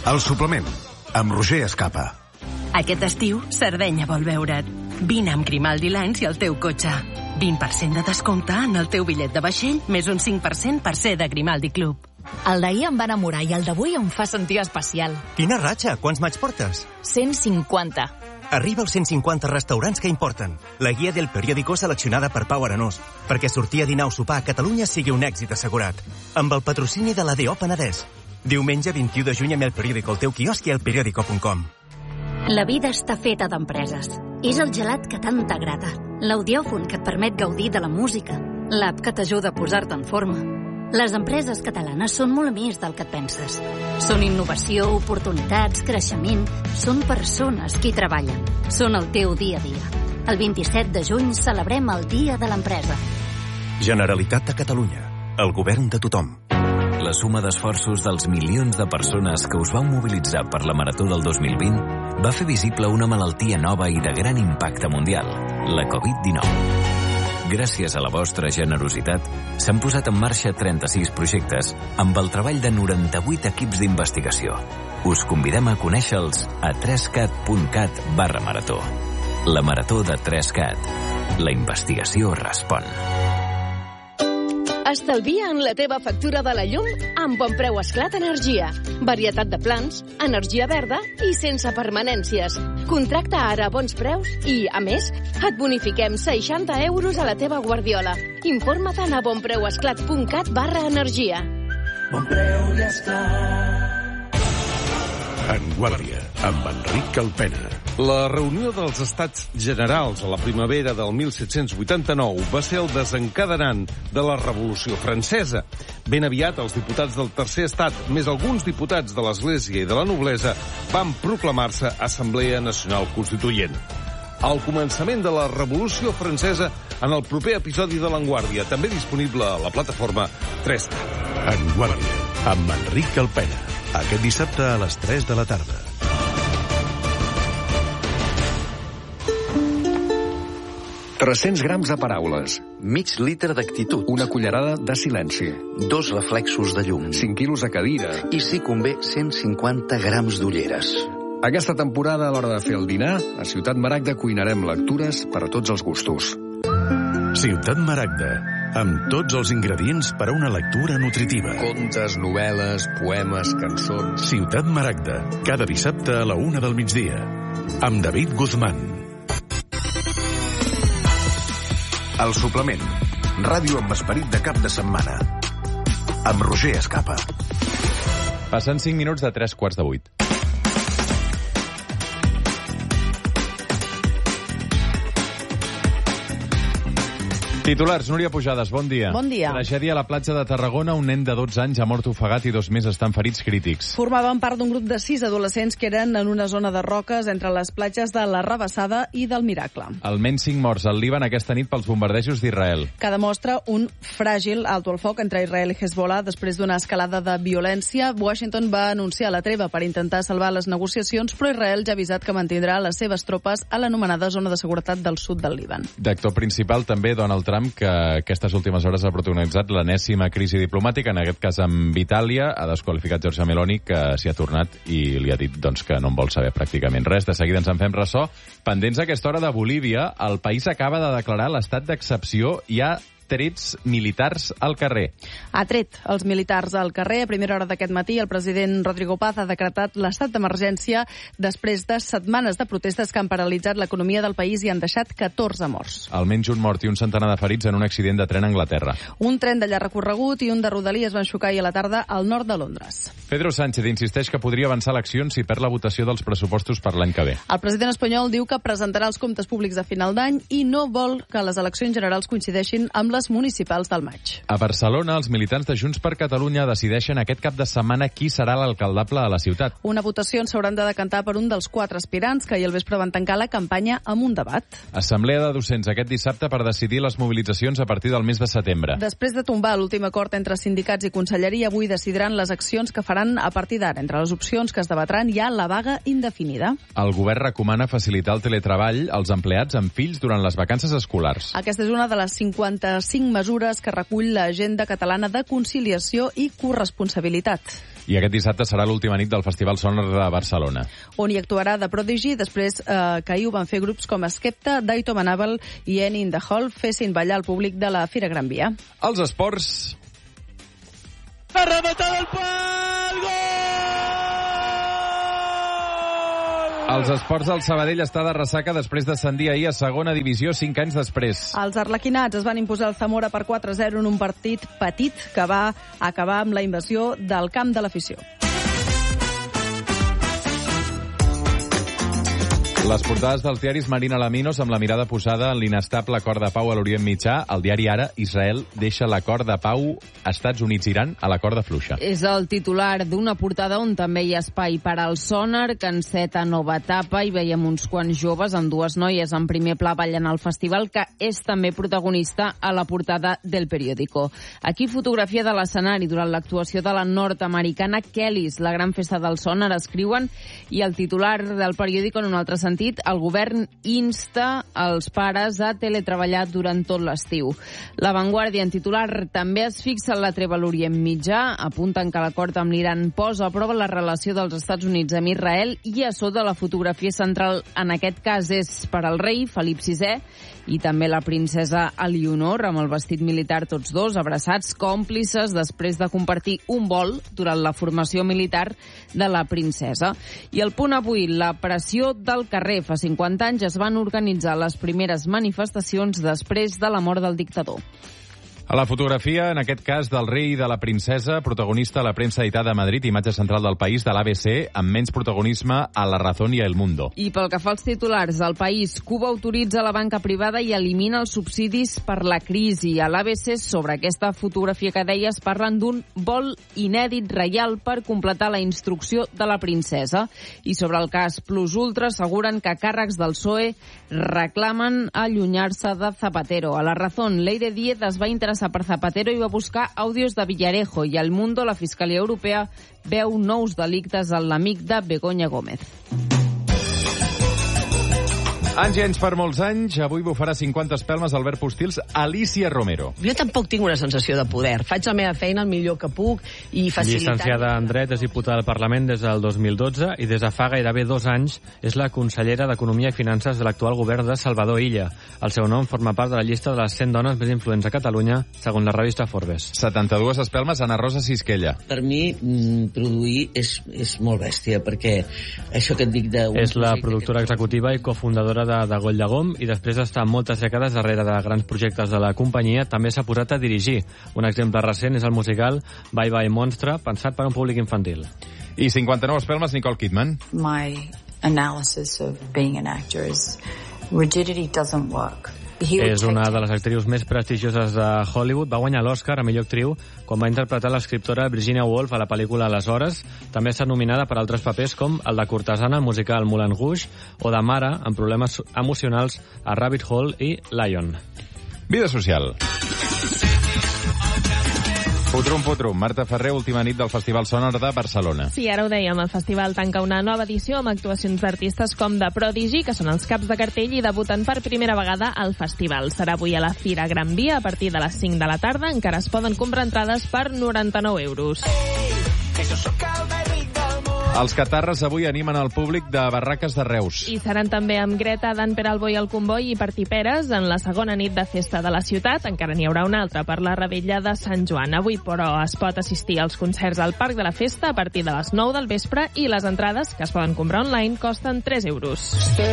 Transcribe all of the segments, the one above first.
El suplement, amb Roger Escapa. Aquest estiu, Sardenya vol veure't. Vine amb Grimaldi Lines i el teu cotxe. 20% de descompte en el teu bitllet de vaixell, més un 5% per ser de Grimaldi Club. El d'ahir em va enamorar i el d'avui em fa sentir especial. Quina ratxa! Quants maig portes? 150. Arriba als 150 restaurants que importen. La guia del periòdico seleccionada per Pau Arenós, perquè sortir a dinar o sopar a Catalunya sigui un èxit assegurat. Amb el patrocini de l'ADO Penedès. Diumenge 21 de juny amb el periòdico al teu quiosc i al periódico.com. La vida està feta d'empreses. És el gelat que tant t'agrada, l'audiòfon que et permet gaudir de la música, l'app que t'ajuda a posar-te en forma. Les empreses catalanes són molt més del que et penses. Són innovació, oportunitats, creixement. Són persones qui treballen. Són el teu dia a dia. El 27 de juny celebrem el Dia de l'Empresa. Generalitat de Catalunya. El govern de tothom. La suma d'esforços dels milions de persones que us vau mobilitzar per la Marató del 2020 va fer visible una malaltia nova i de gran impacte mundial, la Covid-19. Gràcies a la vostra generositat, s'han posat en marxa 36 projectes amb el treball de 98 equips d'investigació. Us convidem a conèixer-los a 3cat.cat/marató. La Marató de 3Cat. La investigació respon. Estalvia en la teva factura de la llum amb Bon Preu Esclat Energia. Varietat de plans, energia verda i sense permanències. Contracta ara a bons preus i, a més, et bonifiquem 60 euros a la teva guardiola. Informa-te'n a bonpreuesclat.cat/energia. Bon Preu i Esclat. En Guàrdia, amb Enric Calpena. La reunió dels Estats Generals a la primavera del 1789 va ser el desencadenant de la Revolució Francesa. Ben aviat, els diputats del Tercer Estat, més alguns diputats de l'Església i de la noblesa, van proclamar-se Assemblea Nacional Constituent. El començament de la Revolució Francesa en el proper episodi de l'Enguàrdia, també disponible a la plataforma 3Cat. En Guàrdia, amb Enric Calpena. Aquest dissabte a les 3 de la tarda. ...300 grams de paraules. Mig litre d'actitud. Una cullerada de silenci. 2 reflexos de llum. 5 quilos de cadira. I, si convé, 150 grams d'ulleres. Aquesta temporada, a l'hora de fer el dinar, a Ciutat Maragda cuinarem lectures per a tots els gustos. Ciutat Maragda, amb tots els ingredients per a una lectura nutritiva. Contes, novel·les, poemes, cançons... Ciutat Maragda, cada dissabte a la 1 del migdia. Amb David Guzmán. El suplement. Ràdio amb esperit de cap de setmana. Amb Roger Escapa. Passen 5 minuts de 7:45. Titulars, Núria Pujades, bon dia. Bon dia. Tragèdia a la platja de Tarragona, un nen de 12 anys ha mort ofegat i 2 més estan ferits crítics. Formaven part d'un grup de 6 adolescents que eren en una zona de roques entre les platges de la Rabassada i del Miracle. Almenys 5 morts al Líban aquesta nit pels bombardejos d'Israel. Que demostra un fràgil alto al foc entre Israel i Hezbollah després d'una escalada de violència. Washington va anunciar la treva per intentar salvar les negociacions, però Israel ja ha avisat que mantindrà les seves tropes a l'anomenada zona de seguretat del sud del Líban. D'actor principal també Donald Trump, que aquestes últimes hores ha protagonitzat l'enèsima crisi diplomàtica, en aquest cas amb Itàlia. Ha desqualificat Giorgia Meloni, que s'hi ha tornat i li ha dit doncs, que no en vol saber pràcticament res. De seguida ens en fem ressò. Pendents a aquesta hora de Bolívia, el país acaba de declarar l'estat d'excepció i ha trets militars al carrer. Ha tret els militars al carrer. A primera hora d'aquest matí, el president Rodrigo Paz ha decretat l'estat d'emergència després de setmanes de protestes que han paralitzat l'economia del país i han deixat 14 morts. Almenys un mort i un centenar de ferits en un accident de tren a Anglaterra. Un tren de llarg recorregut i un de Rodalies van xocar ahir a la tarda al nord de Londres. Pedro Sánchez insisteix que podria avançar eleccions si perd la votació dels pressupostos per l'any que ve. El president espanyol diu que presentarà els comptes públics de final d'any i no vol que les eleccions generals coincideixin amb les municipals del maig. A Barcelona, els militants de Junts per Catalunya decideixen aquest cap de setmana qui serà l'alcaldable a la ciutat. Una votació on s'hauran de decantar per un dels 4 aspirants que ahir al vespre van tancar la campanya amb un debat. Assemblea de docents aquest dissabte per decidir les mobilitzacions a partir del mes de setembre. Després de tombar l'últim acord entre sindicats i conselleria, avui decidiran les accions que faran tant, a partir d'ara, entre les opcions que es debatran hi ha la vaga indefinida. El govern recomana facilitar el teletreball als empleats amb fills durant les vacances escolars. Aquesta és una de les 55 mesures que recull l'Agenda Catalana de Conciliació i Corresponsabilitat. I aquest dissabte serà l'última nit del Festival Sonar de Barcelona, on hi actuarà The Prodigy, després que ahir ho van fer grups com Skepta, Daito Manable i Any in the Hall fessin ballar al públic de la Fira Gran Via. Els esports... ¡Ha rematado el pal! ¡Gol! Els esports del Sabadell està de ressaca després d'ascendir ahir a segona divisió 5 anys després. Els arlequinats es van imposar al Zamora per 4-0 en un partit petit que va acabar amb la invasió del camp de l'afició. Les portades dels diaris Marina Laminos amb la mirada posada en l'inestable acord de pau a l'Orient Mitjà. El diari Ara, Israel deixa l'acord de pau Estats Units-Iran a la corda fluixa. És el titular d'una portada on també hi ha espai per al Sonar, que enceta nova etapa, i veiem uns quants joves amb dues noies en primer pla ballant al festival, que és també protagonista a la portada del periòdico. Aquí fotografia de l'escenari durant l'actuació de la nord-americana Kellys, la gran festa del Sonar, escriuen, i el titular del periòdico en un altre sentit, el govern insta els pares a teletreballar durant tot l'estiu. La Vanguardia, en titular, també es fixa en la treva a l'Orient Mitjà, apunten que l'acord amb l'Iran posa a prova la relació dels Estats Units amb Israel, i a sota la fotografia central en aquest cas és per al rei Felip VI i també la princesa Elionor, amb el vestit militar tots dos, abraçats, còmplices, després de compartir un vol durant la formació militar de la princesa. I el punt avui, la pressió del carrer. Fa 50 anys es van organitzar les primeres manifestacions després de la mort del dictador. A la fotografia, en aquest cas, del rei i de la princesa, protagonista a la premsa editada a Madrid, imatge central del País, de l'ABC, amb menys protagonisme a La Razón i a El Mundo. I pel que fa als titulars, el País, Cuba autoritza la banca privada i elimina els subsidis per la crisi. A l'ABC, sobre aquesta fotografia que deies, parlen d'un vol inèdit reial per completar la instrucció de la princesa. I sobre el cas Plus Ultra, asseguren que càrrecs del PSOE reclamen allunyar-se de Zapatero. A La Razón, Leire Díez es va interessar per Zapatero i va buscar àudios de Villarejo, i al Mundo la Fiscalia Europea veu nous delictes en l'amic de Begoña Gómez. Anys i anys per molts anys, avui bufarà 50 espelmes Albert Postils, Alicia Romero. Jo tampoc tinc una sensació de poder. Faig la meva feina el millor que puc i facilitar... Llicenciada en Dret, és diputada del Parlament des del 2012 i des de fa gairebé 2 anys és la consellera d'Economia i Finances de l'actual govern de Salvador Illa. El seu nom forma part de la llista de les 100 dones més influents a Catalunya, segons la revista Forbes. 72 espelmes Ana Rosa Sisquella. Per mi, produir és molt bèstia, perquè això que et dic de... És la productora executiva i cofundadora de Goll de Gom, i després d'estar moltes dècades darrere de grans projectes de la companyia, també s'ha posat a dirigir. Un exemple recent és el musical Bye Bye Monstre, pensat per a un públic infantil. I 59 espelmes Nicole Kidman. My analysis of being an actor is rigidity doesn't work. És una de les actrius més prestigioses de Hollywood. Va guanyar l'Oscar a millor actriu quan va interpretar l'escriptora Virginia Woolf a la pel·lícula Les Hores. També està nominada per altres papers com el de cortesana al musical Moulin Rouge o de mare amb problemes emocionals a Rabbit Hole i Lion. Vida social. Putrum. Marta Ferrer, última nit del Festival Sonar de Barcelona. Sí, ara ho dèiem, el festival tanca una nova edició amb actuacions d'artistes com The Prodigy, que són els caps de cartell i debuten per primera vegada al festival. Serà avui a la Fira Gran Via a partir de les 5 de la tarda. Encara es poden comprar entrades per 99 euros. Els catarres avui animen el públic de Barraques de Reus. I seran també amb Greta, Dan Peralbo i el Comboi i Parti Peres en la segona nit de festa de la ciutat. Encara n'hi haurà una altra per la Rebella de Sant Joan. Avui, però, es pot assistir als concerts al Parc de la Festa a partir de les 9 del vespre i les entrades, que es poden comprar online, costen 3 euros.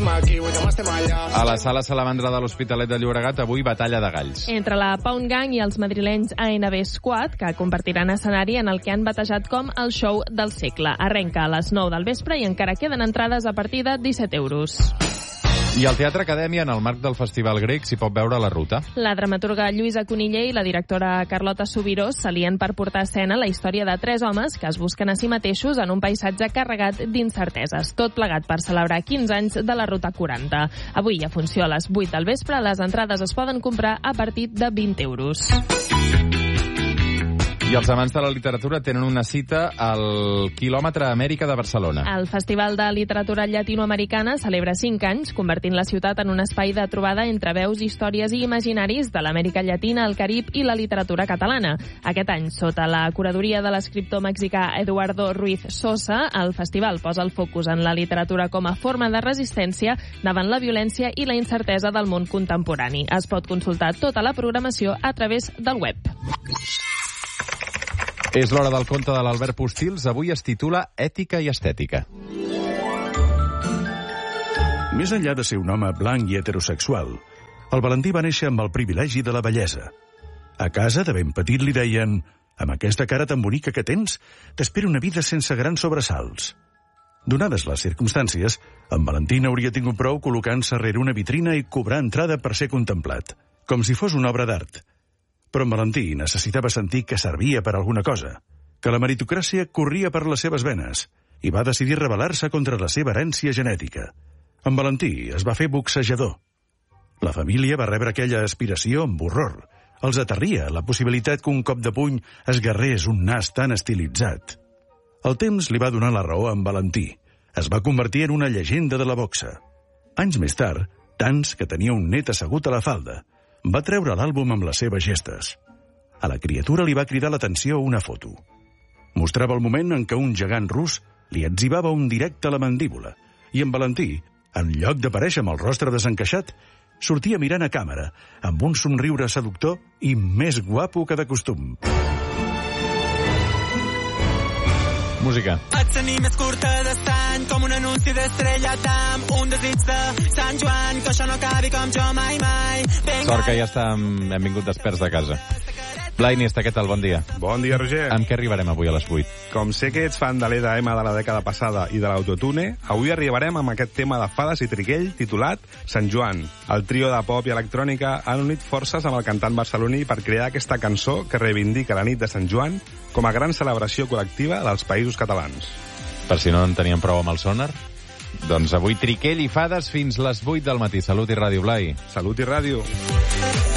A la sala Salamandra de l'Hospitalet de Llobregat, avui batalla de galls. Entre la Pound Gang i els madrilenys ANB Squad, que compartiran escenari en el que han batejat com el show del segle. Arrenca a les 9 del vespre i encara queden entrades a partir de 17 euros. I al Teatre Acadèmia, en el marc del Festival Grec, s'hi pot veure La Ruta. La dramaturga Lluïsa Coniller i la directora Carlota Subirós s'alien per portar a escena la història de 3 homes que es busquen a si mateixos en un paisatge carregat d'incerteses. Tot plegat per celebrar 15 anys de la Ruta 40. Avui, a funció a les 8 del vespre, les entrades es poden comprar a partir de 20 euros. I els amants de la literatura tenen una cita al Quilòmetre Amèrica de Barcelona. El Festival de Literatura Llatinoamericana celebra 5 anys, convertint la ciutat en un espai de trobada entre veus, històries i imaginaris de l'Amèrica Llatina, el Carib i la literatura catalana. Aquest any, sota la curadoria de l'escriptor mexicà Eduardo Ruiz Sosa, el festival posa el focus en la literatura com a forma de resistència davant la violència i la incertesa del món contemporani. Es pot consultar tota la programació a través del web. És l'hora del conte de l'Albert Postils. Avui es titula Ètica i Estètica. Més enllà de ser un home blanc i heterosexual, el Valentí va néixer amb el privilegi de la bellesa. A casa, de ben petit, li deien: amb aquesta cara tan bonica que tens, t'espera una vida sense grans sobresalts. Donades les circumstàncies, en Valentí n'hauria tingut prou col·locant-se rere una vitrina i cobrar entrada per ser contemplat, com si fos una obra d'art. Però en Valentí necessitava sentir que servia per alguna cosa, que la meritocràcia corria per les seves venes, i va decidir rebel·lar-se contra la seva herència genètica. En Valentí es va fer boxejador. La família va rebre aquella aspiració amb horror. Els aterria la possibilitat que un cop de puny esguerrés un nas tan estilitzat. El temps li va donar la raó a en Valentí. Es va convertir en una llegenda de la boxa. Anys més tard, tants que tenia un net assegut a la falda, va treure l'àlbum amb les seves gestes. A la criatura li va cridar l'atenció una foto. Mostrava el moment en què un gegant rus li etzibava un directe a la mandíbula, i en Valentí, en lloc d'aparèixer amb el rostre desencaixat, sortia mirant a càmera, amb un somriure seductor i més guapo que de costum. Música. Et tenir més curta de sang, com un anunci d'Estrella Damm, un desig de Sant Joan, que això no acabi com jo mai, mai. Sort que ja hem vingut desperts de casa. Blai Niesta, què tal? Bon dia. Bon dia, Roger. Amb què arribarem avui a les 8? Com sé que ets fan de l'EDM de la dècada passada i de l'autotune, avui arribarem amb aquest tema de fades i triquell titulat Sant Joan. El trio de pop i electrònica han unit forces amb el cantant barceloní per crear aquesta cançó que reivindica la nit de Sant Joan com a gran celebració col·lectiva dels països catalans. Per si no en teníem prou amb el sonar, doncs avui triquell i fades fins les 8 del matí. Salut i ràdio, Blai. Salut i ràdio.